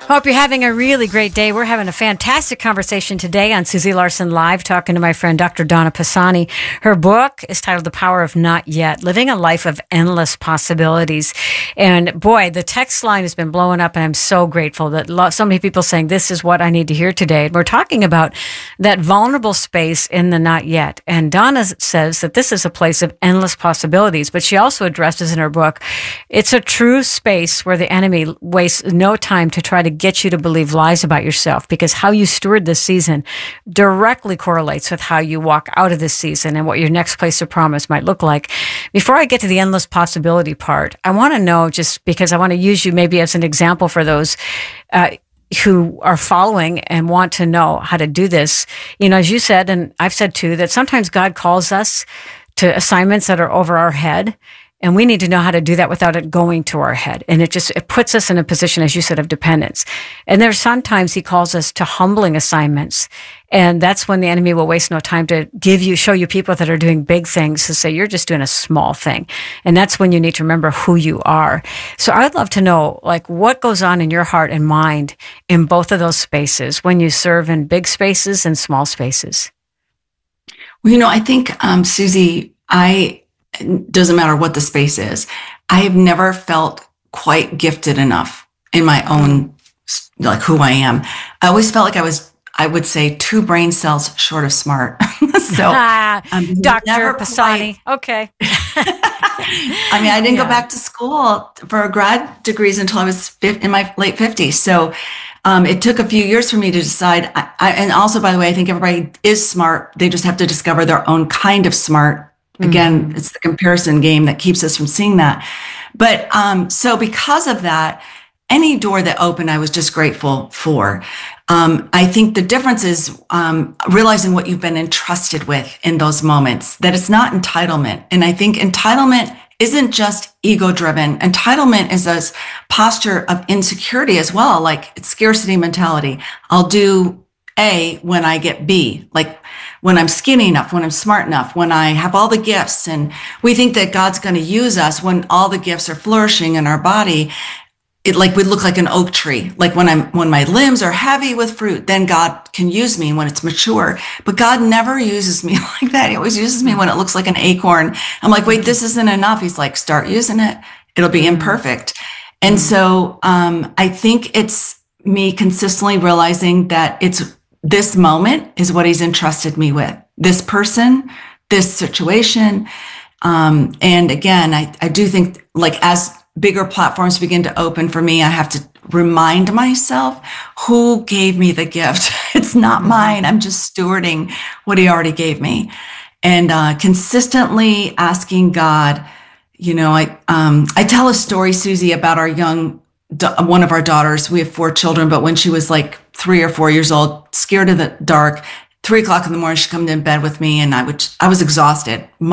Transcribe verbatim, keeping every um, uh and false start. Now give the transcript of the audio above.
Hope you're having a really great day. We're having a fantastic conversation today on Susie Larson Live, talking to my friend Doctor Donna Pisani. Her book is titled The Power of Not Yet, Living a Life of Endless Possibilities. And boy, the text line has been blowing up, and I'm so grateful that lo- so many people saying this is what I need to hear today. And we're talking about that vulnerable space in the not yet. And Donna says that this is a place of endless possibilities, but she also addresses in her book, it's a true space where the enemy wastes no time to try to get you to believe lies about yourself, because how you steward this season directly correlates with how you walk out of this season and what your next place of promise might look like. Before I get to the endless possibility part, I want to know, just because I want to use you maybe as an example for those uh, who are following and want to know how to do this. You know, as you said, and I've said too, that sometimes God calls us to assignments that are over our head. And we need to know how to do that without it going to our head. And it just, it puts us in a position, as you said, of dependence. And there's sometimes he calls us to humbling assignments. And that's when the enemy will waste no time to give you, show you people that are doing big things to say, you're just doing a small thing. And that's when you need to remember who you are. So I'd love to know, like, what goes on in your heart and mind in both of those spaces when you serve in big spaces and small spaces. Well, you know, I think, um, Susie, I, it doesn't matter what the space is. I have never felt quite gifted enough in my own, like who I am. I always felt like I was, I would say, two brain cells short of smart. so, um, Doctor Pisani. Quite, okay. I mean, I didn't yeah. go back to school for grad degrees until I was in my late fifties. So, um, it took a few years for me to decide. I, I, and also, by the way, I think everybody is smart. They just have to discover their own kind of smart. Again, mm-hmm. It's the comparison game that keeps us from seeing that. But um, so because of that, any door that opened, I was just grateful for. Um, I think the difference is um, realizing what you've been entrusted with in those moments, that it's not entitlement. And I think entitlement isn't just ego-driven. Entitlement is a posture of insecurity as well, like it's scarcity mentality. I'll do A when I get B, like when I'm skinny enough, when I'm smart enough, when I have all the gifts. And we think that God's going to use us when all the gifts are flourishing in our body. It like we look like an oak tree. Like when I'm, when my limbs are heavy with fruit, then God can use me when it's mature. But God never uses me like that. He always uses me when it looks like an acorn. I'm like, wait, this isn't enough. He's like, start using it. It'll be imperfect. And so um, I think it's me consistently realizing that it's this moment is what he's entrusted me with. This person, this situation. Um, and again, I, I do think, like, as bigger platforms begin to open for me, I have to remind myself who gave me the gift. It's not mine. I'm just stewarding what he already gave me. And uh, consistently asking God, you know, I, um, I tell a story, Susie, about our young one of our daughters. We have four children, but when she was like three or four years old, scared of the dark, three o'clock in the morning, she'd come in bed with me, and I would, I was exhausted.